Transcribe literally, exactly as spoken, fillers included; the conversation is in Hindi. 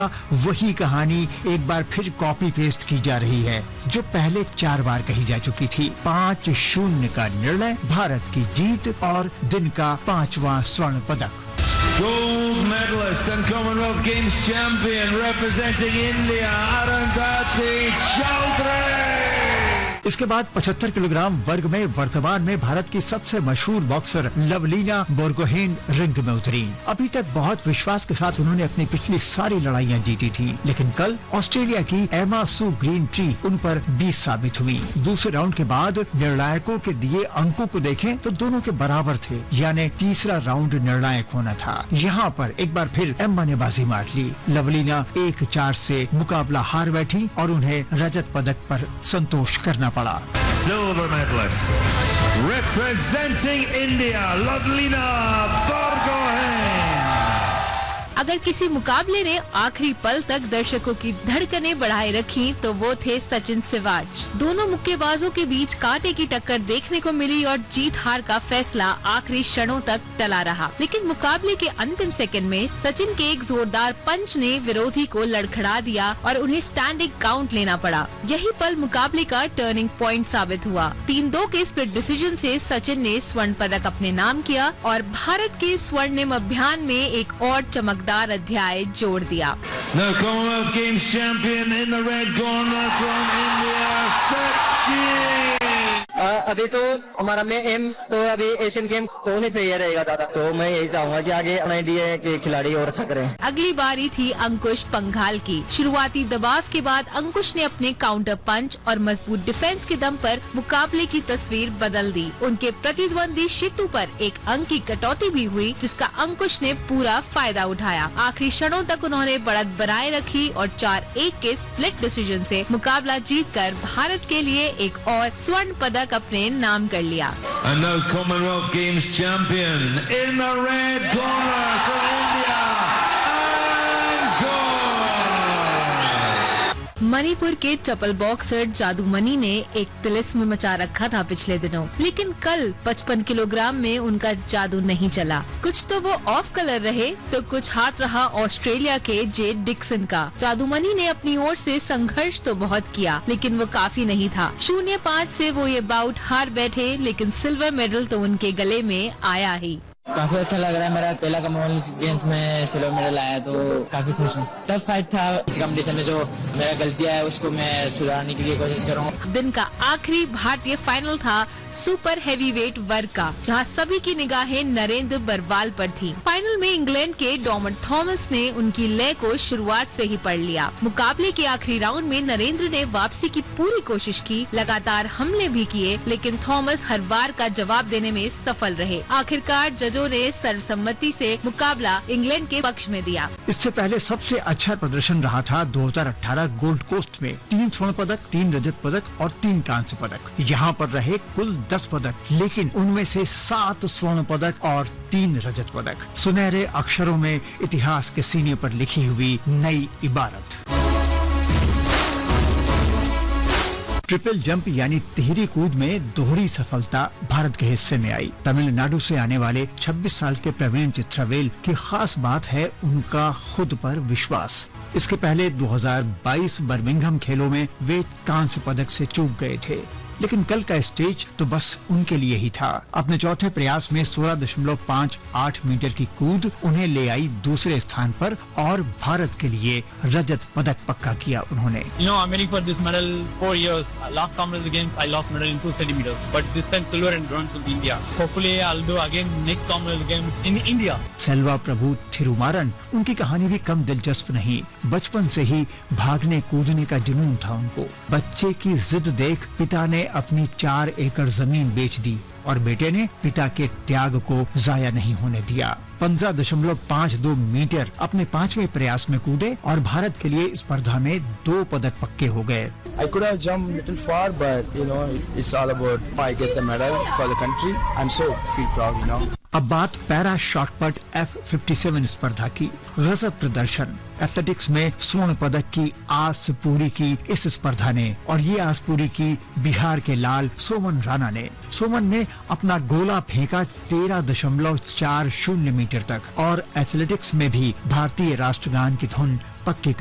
वही कहानी एक बार फिर कॉपी पेस्ट की जा रही है जो पहले चार बार कही जा चुकी थी। पाँच शून्य का निर्णय, भारत की जीत और दिन का पांचवा स्वर्ण पदक। Gold medalist and Commonwealth Games champion representing India, Arundhati Chaudhary. इसके बाद पचहत्तर किलोग्राम वर्ग में वर्तमान में भारत की सबसे मशहूर बॉक्सर लवलीना बोरगोहेन रिंग में उतरी। अभी तक बहुत विश्वास के साथ उन्होंने अपनी पिछली सारी लड़ाइयां जीती थी, लेकिन कल ऑस्ट्रेलिया की एमा सू ग्रीन ट्री उन पर बीस साबित हुई। दूसरे राउंड के बाद निर्णायकों के दिए अंकों को देखें तो दोनों के बराबर थे, यानी तीसरा राउंड निर्णायक होना था। यहाँ पर एक बार फिर एम्मा ने बाजी मार ली। लवलीना एक चार से मुकाबला हार बैठी और उन्हें रजत पदक पर संतोष करना पड़ा। Silver medalist representing India, Lovelina Borgohain. अगर किसी मुकाबले ने आखिरी पल तक दर्शकों की धड़कनें बढ़ाए रखी तो वो थे सचिन सिवाच। दोनों मुक्केबाजों के बीच कांटे की टक्कर देखने को मिली और जीत हार का फैसला आखिरी क्षणों तक टला रहा। लेकिन मुकाबले के अंतिम सेकंड में सचिन के एक जोरदार पंच ने विरोधी को लड़खड़ा दिया और उन्हें स्टैंडिंग काउंट लेना पड़ा। यही पल मुकाबले का टर्निंग पॉइंट साबित हुआ। तीन दो के स्प्लिट डिसीजन से सचिन ने स्वर्ण पदक अपने नाम किया और भारत के स्वर्णिम अभियान में एक और चमकदार अध्याय जोड़ दिया। Now Commonwealth Games champion in the red corner from India, Sachin. अभी तो हमारा में एम तो अभी एशियन गेम कौन ही पे रहेगा दादा, तो मैं यही चाहूंगा कि आगे इंडिया के खिलाड़ी और अच्छा करें। अगली बारी थी अंकुश पंघाल की। शुरुआती दबाव के बाद अंकुश ने अपने काउंटर पंच और मजबूत डिफेंस के दम पर मुकाबले की तस्वीर बदल दी। उनके प्रतिद्वंदी शितु पर एक अंक की कटौती भी हुई, जिसका अंकुश ने पूरा फायदा उठाया। आखिरी क्षणों तक उन्होंने बढ़त बनाए रखी और चार एक के स्प्लिट डिसीजन से मुकाबला जीतकर भारत के लिए एक और स्वर्ण पदक अपने नाम कर लिया। And now Commonwealth Games champion in the red corner from India, Angkor. Manipur के चपल बॉक्सर जादूमणि ने एक तिलिस्म मचा रखा था पिछले दिनों, लेकिन कल पचपन किलोग्राम में उनका जादू नहीं चला। कुछ तो वो ऑफ कलर रहे तो कुछ हाथ रहा ऑस्ट्रेलिया के जे डिक्सन का। जादूमणि ने अपनी ओर से संघर्ष तो बहुत किया, लेकिन वो काफी नहीं था। शून्य पाँच से वो ये बाउट हार बैठे, लेकिन सिल्वर मेडल तो उनके गले में आया ही। काफी अच्छा लग रहा है। मेरा पहला कॉमनवेल्थ गेम्स में सिल्वर मेडल आया तो काफी खुश हूँ। टफ फाइट था। इस कंपटीशन में जो मेरा गलतियां है उसको मैं सुधारने के लिए कोशिश करूँगा। दिन का आखिरी भारतीय फाइनल था सुपर हैवीवेट वर्ग का, जहां सभी की निगाहें नरेंद्र बरवाल पर थी। फाइनल में इंग्लैंड के डॉमट थॉमस ने उनकी लय को शुरुआत से ही पढ़ लिया। मुकाबले के आखिरी राउंड में नरेंद्र ने वापसी की पूरी कोशिश की, लगातार हमले भी किए, लेकिन थॉमस हर वार का जवाब देने में सफल रहे। आखिरकार जजों ने सर्वसम्मति से मुकाबला इंग्लैंड के पक्ष में दिया। इससे पहले सबसे अच्छा प्रदर्शन रहा था दो हज़ार अठारह गोल्ड कोस्ट में। तीन स्वर्ण पदक, तीन रजत पदक और तीन कांस्य पदक। यहाँ पर रहे कुल दस पदक, लेकिन उनमें से सात स्वर्ण पदक और तीन रजत पदक। सुनहरे अक्षरों में इतिहास के सीने पर लिखी हुई नई इबारत। ट्रिपल जंप यानी तिहरी कूद में दोहरी सफलता भारत के हिस्से में आई। तमिलनाडु से आने वाले छब्बीस साल के प्रवीण चित्रावेल की खास बात है उनका खुद पर विश्वास। इसके पहले दो हज़ार बाईस बर्मिंघम खेलों में वे कांस्य पदक से चूक गए थे, लेकिन कल का स्टेज तो बस उनके लिए ही था। अपने चौथे प्रयास में सोलह दशमलव पाँच आठ मीटर की कूद उन्हें ले आई दूसरे स्थान पर और भारत के लिए रजत पदक पक्का किया उन्होंने। You know, I'm waiting for this medal four years. Last Commonwealth Games, I lost medal in two centimeters, but this time silver and bronze with India. Hopefully, I'll do again next Commonwealth Games in India. Selva प्रभु थिरुमारन, उनकी कहानी भी कम दिलचस्प नहीं। बचपन से ही भागने कूदने का जुनून था उनको। बच्चे की जिद देख पिता ने अपनी चार एकड़ जमीन बेच दी और बेटे ने पिता के त्याग को जाया नहीं होने दिया। पंद्रह दशमलव पाँच दो मीटर अपने पांचवें प्रयास में कूदे और भारत के लिए स्पर्धा में दो पदक पक्के हो गए। I could have jumped little far, but you know, it's all about if I get the medal for the country. I'm so feel proud, you know. अब बात पैरा शॉटपट एफ सत्तावन स्पर्धा की। गजब प्रदर्शन, एथलेटिक्स में स्वर्ण पदक की आस पूरी की इस स्पर्धा ने, और ये आस पूरी की बिहार के लाल सोमन राणा ने। सोमन ने अपना गोला फेंका तेरह दशमलव चार शून्य मीटर तक, और एथलेटिक्स में भी भारतीय राष्ट्रगान की धुन पक्की